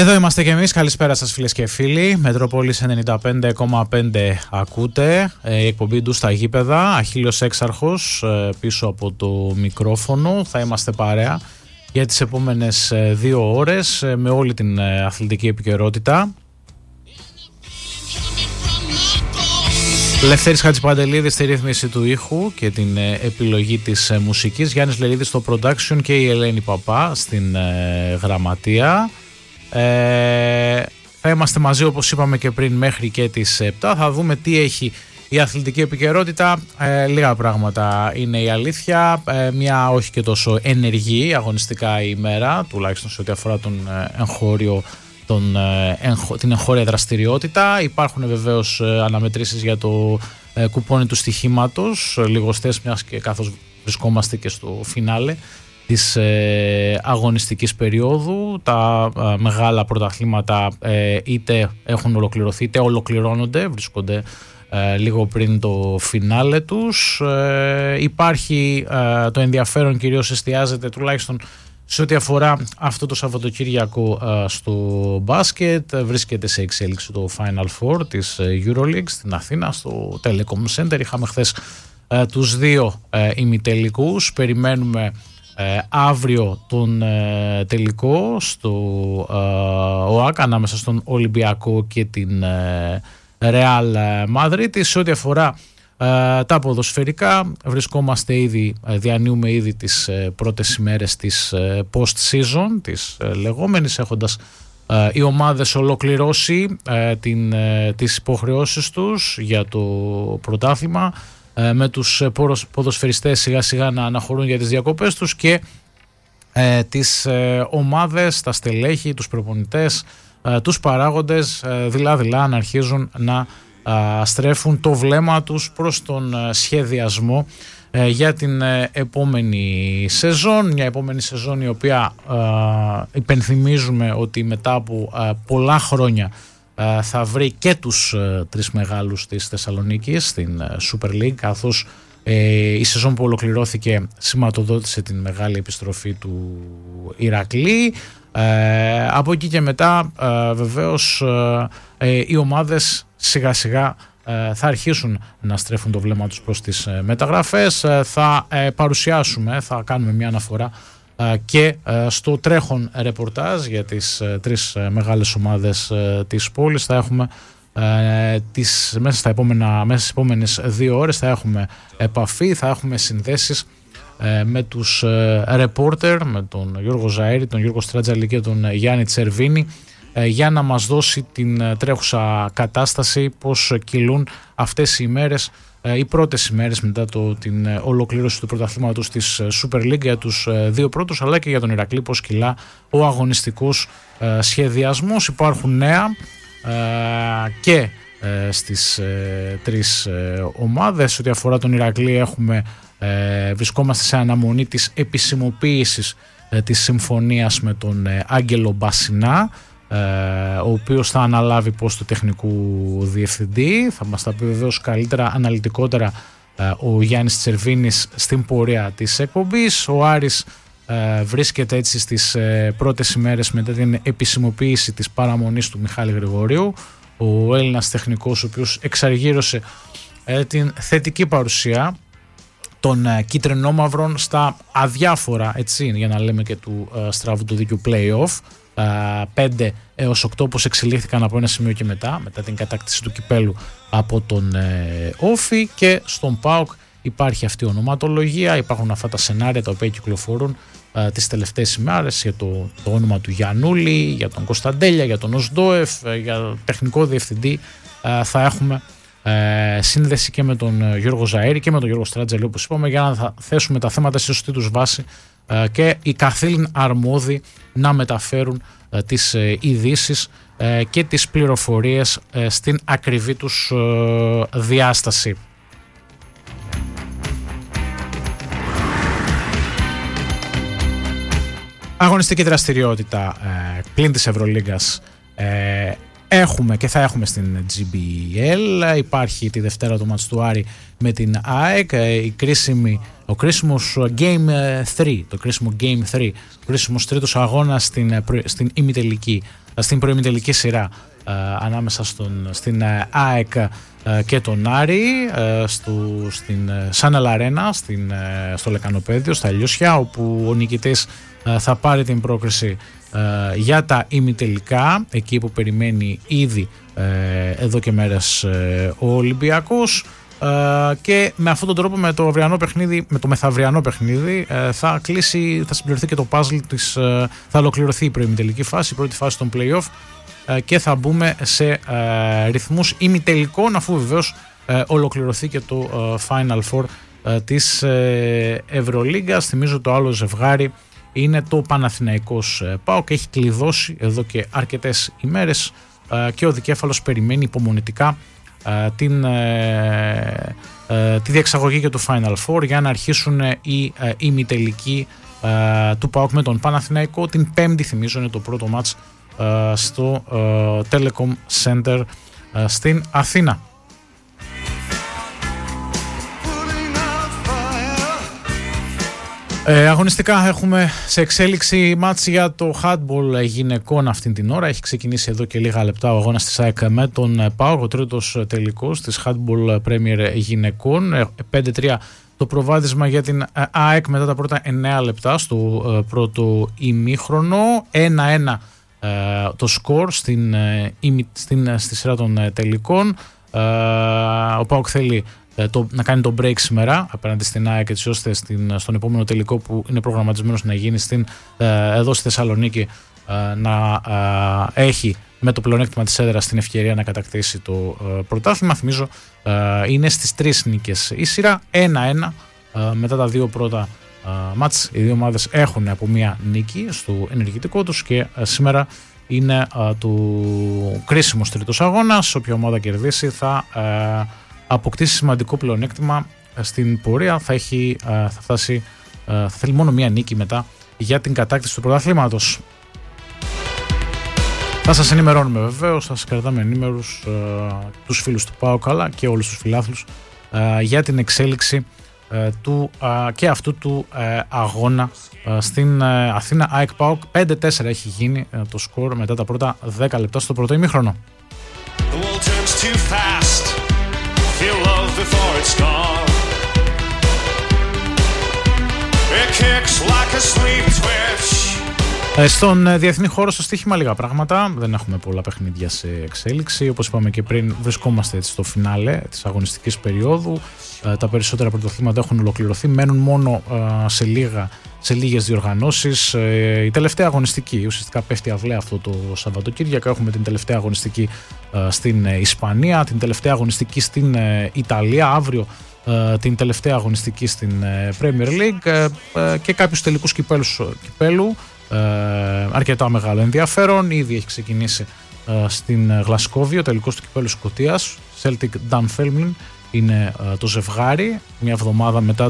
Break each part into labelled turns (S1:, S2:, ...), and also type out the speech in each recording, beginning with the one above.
S1: Εδώ είμαστε και εμείς, καλησπέρα σας φίλες και φίλοι. Μετροπόλης 95,5 ακούτε, η εκπομπή του στα γήπεδα, Αχίλλειος Έξαρχος πίσω από το μικρόφωνο. Θα είμαστε παρέα για τις επόμενες 2 ώρες με όλη την αθλητική επικαιρότητα. Λευτέρης Χατζηπαντελίδης στη ρύθμιση του ήχου και την επιλογή της μουσικής, Γιάννης Λερίδης στο production και η Ελένη Παπά στην γραμματεία. Θα είμαστε μαζί όπως είπαμε και πριν μέχρι και τις 7. Θα δούμε τι έχει η αθλητική επικαιρότητα. Λίγα πράγματα είναι η αλήθεια. Μια όχι και τόσο ενεργή αγωνιστικά ημέρα, τουλάχιστον σε ό,τι αφορά τον εγχώριο, την εγχώρια δραστηριότητα. Υπάρχουν βεβαίως αναμετρήσεις για το κουπόνι του στοιχήματος, λιγοστές, μιας και καθώς βρισκόμαστε και στο φινάλε της αγωνιστικής περίοδου. Τα μεγάλα πρωταθλήματα είτε έχουν ολοκληρωθεί είτε ολοκληρώνονται, βρίσκονται λίγο πριν το φινάλε τους. Υπάρχει το ενδιαφέρον, κυρίως εστιάζεται τουλάχιστον σε ό,τι αφορά αυτό το Σαββατοκύριακο στο μπάσκετ. Βρίσκεται σε εξέλιξη το Final Four της EuroLeague στην Αθήνα, στο Telecom Center. Είχαμε χθες τους 2 ημιτελικούς. Περιμένουμε αύριο τον τελικό στο ΟΑΚ ανάμεσα στον Ολυμπιακό και την Ρεάλ Μαδρίτη. Σε ό,τι αφορά τα ποδοσφαιρικά, βρισκόμαστε ήδη, διανύουμε ήδη τις πρώτες ημέρες της post-season, της λεγόμενης, έχοντας οι ομάδες ολοκληρώσει τις υποχρεώσεις τους για το πρωτάθλημα, με τους ποδοσφαιριστές σιγά σιγά να αναχωρούν για τις διακοπές τους και τις ομάδες, τα στελέχη, τους προπονητές, τους παράγοντες δειλά-δειλά να αρχίζουν να στρέφουν το βλέμμα τους προς τον σχεδιασμό για την επόμενη σεζόν. Μια επόμενη σεζόν η οποία υπενθυμίζουμε ότι μετά από πολλά χρόνια θα βρει και τους 3 μεγάλους της Θεσσαλονίκης στην Super League, καθώς η σεζόν που ολοκληρώθηκε σηματοδότησε την μεγάλη επιστροφή του Ηρακλή. Από εκεί και μετά βεβαίως οι ομάδες σιγά σιγά θα αρχίσουν να στρέφουν το βλέμμα τους προς τις μεταγραφές. Θα παρουσιάσουμε, θα κάνουμε μια αναφορά και στο τρέχον ρεπορτάζ για τις 3 μεγάλες ομάδες της πόλης. Θα έχουμε μέσα στις επόμενες 2 ώρες θα έχουμε επαφή, θα έχουμε συνδέσεις με τους ρεπόρτερ, με τον Γιώργο Ζαέρη, τον Γιώργο Στράτζαλη και τον Γιάννη Τσερβίνη, για να μας δώσει την τρέχουσα κατάσταση, πώς κυλούν αυτές οι ημέρες, οι πρώτες ημέρες μετά την ολοκλήρωση του πρωταθλήματος της Super League για τους 2 πρώτους, αλλά και για τον Ηρακλή, πώς κυλά ο αγωνιστικός σχεδιασμός. Υπάρχουν νέα και στις 3 ομάδες. Ό,τι αφορά τον Ηρακλή, βρισκόμαστε σε αναμονή της επισημοποίησης της συμφωνίας με τον Άγγελο Μπασινά, ο οποίος θα αναλάβει post του τεχνικού διευθυντή. Θα μας τα πει βεβαίως καλύτερα, αναλυτικότερα, ο Γιάννης Τσερβίνης στην πορεία της εκπομπής. Ο Άρης βρίσκεται έτσι στις πρώτες ημέρες μετά την επισημοποίηση της παραμονής του Μιχάλη Γρηγορίου, ο Έλληνας τεχνικός, ο οποίος εξαργύρωσε την θετική παρουσία των κίτρινόμαυρων στα αδιάφορα, έτσι, για να λέμε και του στραβού του δίκαιου, play-off 5 έως 8, όπως εξελίχθηκαν από ένα σημείο και μετά την κατάκτηση του κυπέλου από τον Όφη. Και στον ΠΑΟΚ υπάρχει αυτή η ονοματολογία, υπάρχουν αυτά τα σενάρια τα οποία κυκλοφορούν τις τελευταίες ημέρες για το όνομα του Γιαννούλη, για τον Κωνσταντέλια, για τον Οσντόεφ, για τεχνικό διευθυντή. Θα έχουμε σύνδεση και με τον Γιώργο Ζαέρη και με τον Γιώργο Στράτζελη, όπως είπαμε, για να θέσουμε τα θέματα στη σωστή τους βάση και οι καθήλυν αρμόδιοι να μεταφέρουν τις ειδήσεις και τις πληροφορίες στην ακριβή τους διάσταση. Αγωνιστική δραστηριότητα πλην της Ευρωλίγκας έχουμε και θα έχουμε στην GBL. Υπάρχει τη Δευτέρα το μάτς του Άρη με την ΑΕΚ, ο κρίσιμος Game 3, ο κρίσιμος τρίτος αγώνας στην ημιτελική στην προημιτελική σειρά ανάμεσα στην ΑΕΚ και τον Άρη στην Σάνελ Αρένα, στο Λεκανοπέδιο, στα Ηλιώσια, όπου ο νικητής θα πάρει την πρόκριση για τα ημιτελικά, εκεί που περιμένει ήδη εδώ και μέρες ο Ολυμπιακός. Και με αυτόν τον τρόπο, με το μεθαυριανό παιχνίδι, θα συμπληρωθεί και το puzzle θα ολοκληρωθεί η προημιτελική φάση, η πρώτη φάση των play-off, και θα μπούμε σε ρυθμούς ημιτελικών, αφού βεβαίως ολοκληρωθεί και το Final Four της Ευρωλίγκας. Θυμίζω το άλλο ζευγάρι είναι το Παναθηναϊκός ΠΑΟΚ, έχει κλειδώσει εδώ και αρκετές ημέρες και ο δικέφαλος περιμένει υπομονετικά τη διεξαγωγή και του Final Four για να αρχίσουν οι ημιτελικοί του ΠΑΟΚ με τον Παναθηναϊκό. Την Πέμπτη, θυμίζω, είναι το πρώτο μάτς στο Telecom Center στην Αθήνα. Αγωνιστικά έχουμε σε εξέλιξη μάτς για το handball γυναικών αυτήν την ώρα. Έχει ξεκινήσει εδώ και λίγα λεπτά ο αγώνας της ΑΕΚ με τον ΠΑΟΚ, ο τρίτος τελικός της handball Premier γυναικών. 5-3 το προβάδισμα για την ΑΕΚ μετά τα πρώτα 9 λεπτά στο πρώτο ημίχρονο. 1-1 το σκορ στη σειρά των τελικών. Ο ΠΑΟΚ θέλει να κάνει το break σήμερα απέναντι στην ΑΕΚ, έτσι ώστε στον επόμενο τελικό που είναι προγραμματισμένος να γίνει εδώ στη Θεσσαλονίκη να έχει με το πλεονέκτημα της έδρας την ευκαιρία να κατακτήσει το πρωτάθλημα. Θυμίζω είναι στις 3 νίκες η σειρά, 1-1 μετά τα δύο πρώτα μάτς. Οι δύο ομάδες έχουν από μία νίκη στο ενεργητικό τους και σήμερα είναι του κρίσιμος τρίτος αγώνας. Όποια ομάδα κερδίσει θα αποκτήσει σημαντικό πλεονέκτημα στην πορεία. Θα θέλει μόνο μία νίκη μετά για την κατάκτηση του πρωταθλήματος. Θα σας ενημερώνουμε βεβαίως, θα σας κρατάμε ενήμερους τους φίλους του ΠΑΟΚ αλλά και όλους τους φιλάθλους για την εξέλιξη και αυτού του αγώνα στην Αθήνα. ΑΕΚ ΠΑΟΚ 5-4 έχει γίνει το σκορ μετά τα πρώτα 10 λεπτά στο πρώτο ημίχρονο. Στον διεθνή χώρο, στο στοίχημα, λίγα πράγματα. Δεν έχουμε πολλά παιχνίδια σε εξέλιξη. Όπως είπαμε και πριν, βρισκόμαστε έτσι στο φινάλε της αγωνιστικής περίοδου. Τα περισσότερα πρωταθλήματα έχουν ολοκληρωθεί. Μένουν μόνο σε λίγες διοργανώσεις. Η τελευταία αγωνιστική ουσιαστικά πέφτει αυλαία αυτό το Σαββατοκύριακο. Έχουμε την τελευταία αγωνιστική στην Ισπανία, την τελευταία αγωνιστική στην Ιταλία. Αύριο την τελευταία αγωνιστική στην Premier League και κάποιους τελικούς κυπέλου. Αρκετά μεγάλο ενδιαφέρον. Ήδη έχει ξεκινήσει στην Γλασκόβη ο τελικός του κυπέλου Σκωτίας. Celtic Dunfermline είναι το ζευγάρι, μια εβδομάδα μετά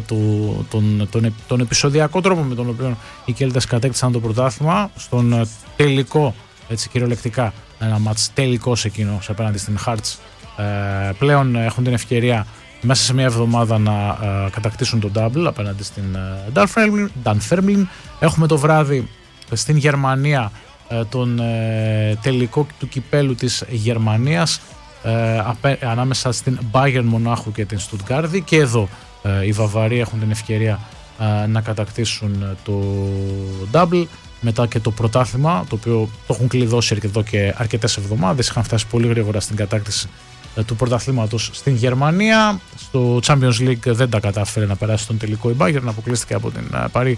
S1: τον επεισοδιακό τρόπο με τον οποίο οι Κέλτες κατέκτησαν το πρωτάθλημα. Στον τελικό, έτσι κυριολεκτικά ένα μάτς τελικός εκείνος απέναντι στην Hearts, πλέον έχουν την ευκαιρία μέσα σε μια εβδομάδα να κατακτήσουν τον double απέναντι στην Dunfermline. Έχουμε το βράδυ στην Γερμανία τον τελικό του κυπέλου της Γερμανίας ανάμεσα στην Bayern Μονάχου και την Στουτγκάρδη, και εδώ οι Βαβαροί έχουν την ευκαιρία να κατακτήσουν το double μετά και το πρωτάθλημα, το οποίο το έχουν κλειδώσει εδώ και αρκετές εβδομάδες. Είχαν φτάσει πολύ γρήγορα στην κατάκτηση του πρωταθλήματος στην Γερμανία. Στο Champions League δεν τα κατάφερε να περάσει τον τελικό η Bayern, αποκλείστηκε από την Paris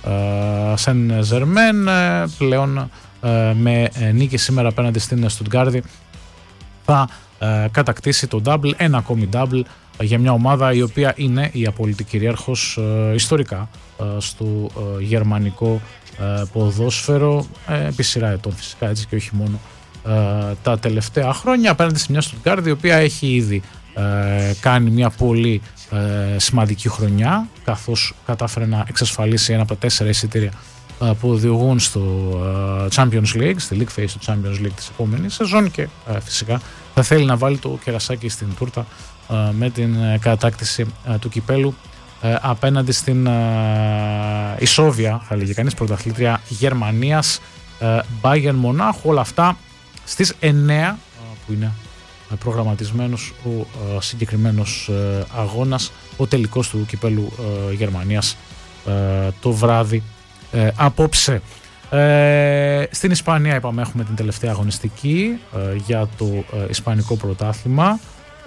S1: Saint-Germain. Πλέον με νίκη σήμερα απέναντι στην Στουτγκάρδη θα κατακτήσει το double, ένα ακόμη double για μια ομάδα η οποία είναι η απόλυτη κυρίαρχος ιστορικά στο γερμανικό ποδόσφαιρο επί σειρά ετών φυσικά, έτσι, και όχι μόνο τα τελευταία χρόνια, απέναντι σε μια Στουτγκάρδη η οποία έχει ήδη κάνει μια πολύ σημαντική χρονιά, καθώς κατάφερε να εξασφαλίσει ένα από τα 4 εισιτήρια που οδηγούν στο Champions League, στη League Phase του Champions League της επόμενης σεζόν, και φυσικά θα θέλει να βάλει το κερασάκι στην τούρτα με την κατάκτηση του κυπέλου απέναντι στην ισόβια, θα λέγει κανείς, πρωταθλήτρια Γερμανίας, Bayern Μονάχου. Όλα αυτά στις 9 που είναι προγραμματισμένος ο συγκεκριμένος αγώνας, ο τελικός του κυπέλου Γερμανίας το βράδυ απόψε. Στην Ισπανία είπαμε έχουμε την τελευταία αγωνιστική για το Ισπανικό πρωτάθλημα,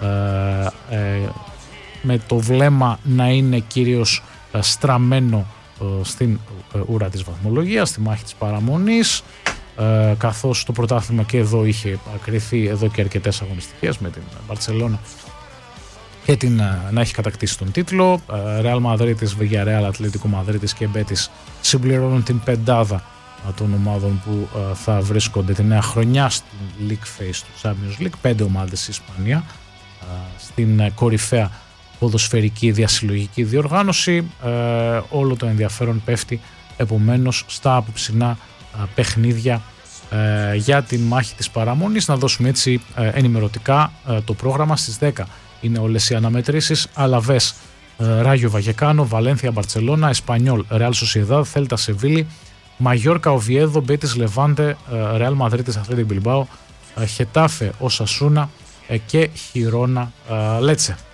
S1: με το βλέμμα να είναι κυρίως στραμμένο στην ούρα της βαθμολογίας, στη μάχη της παραμονής, καθώς το πρωτάθλημα και εδώ είχε κριθεί εδώ και αρκετές αγωνιστικές, με την Μπαρτσελώνα και να έχει κατακτήσει τον τίτλο. Ρεάλ Μαδρίτης, Villarreal, Ατλέτικο Μαδρίτης και Μπέτις συμπληρώνουν την πεντάδα των ομάδων που θα βρίσκονται τη νέα χρονιά στην League Phase του Champions League. 5 ομάδες στη Ισπανία στην κορυφαία ποδοσφαιρική διασυλλογική διοργάνωση. Όλο το ενδιαφέρον πέφτει επομένως στα απόψινά παιχνίδια για την μάχη της παραμονής. Να δώσουμε έτσι ενημερωτικά το πρόγραμμα. Στις 10 είναι όλες οι αναμετρήσεις: Αλαβές, Ράγιο Βαγεκάνο, Βαλένθια Μπαρτσελώνα, Εσπανιόλ, Ρεάλ Σοσιεδάδ, Θέλτα Σεβίλη, Μαγιόρκα Οβιέδο, Μπέτις Λεβάντε, Ρεάλ Μαδρίτης Αθλέτικο Μπιλμπάο, Χετάφε Οσασούνα και Χιρόνα Λέτσε.